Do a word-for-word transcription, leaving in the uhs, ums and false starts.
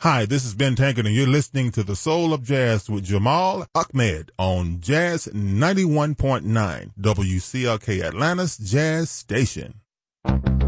Hi, this is Ben Tankard, and you're listening to The Soul of Jazz with Jamal Ahmed on Jazz ninety-one point nine, W C L K Atlanta's Jazz Station.